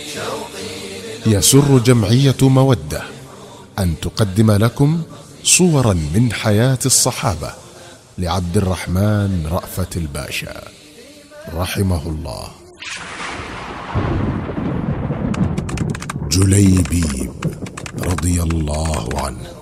يسر جمعية مودة أن تقدم لكم صورا من حياة الصحابة لعبد الرحمن رأفت الباشا رحمه الله. جليبيب رضي الله عنه.